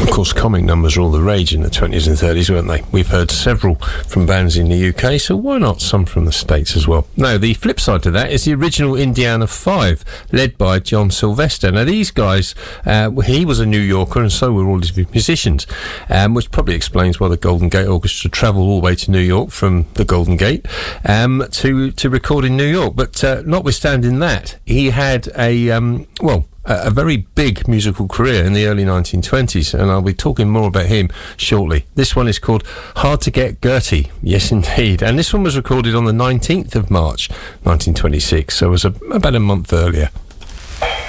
course, comic numbers were all the rage in the 20s and 30s, weren't they? We've heard several from bands in the UK, so why not some from the States as well? Now, the flip side to that is the original Indiana 5, led by John Sylvester. Now, these guys, he was a New Yorker, and so were all his musicians, which probably explains why the Golden Gate Orchestra travelled all the way to New York from the Golden Gate to record in New York. But notwithstanding that, he had a very big musical career in the early 1920s, and I'll be talking more about him shortly. This one is called Hard to Get Gertie. Yes, indeed. And this one was recorded on the 19th of March, 1926, so it was about a month earlier.